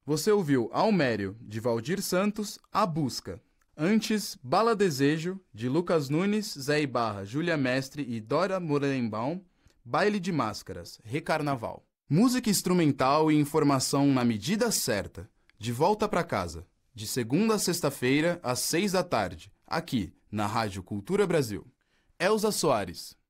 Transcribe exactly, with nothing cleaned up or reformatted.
Você ouviu Almério, de Valdir Santos, A Busca. Antes, Bala Desejo, de Lucas Nunes, Zé Ibarra, Júlia Mestre e Dora Morenbaum, Baile de Máscaras, Recarnaval. Música instrumental e informação na medida certa. De volta para casa, de segunda a sexta-feira, às seis da tarde, aqui, na Rádio Cultura Brasil. Elza Soares.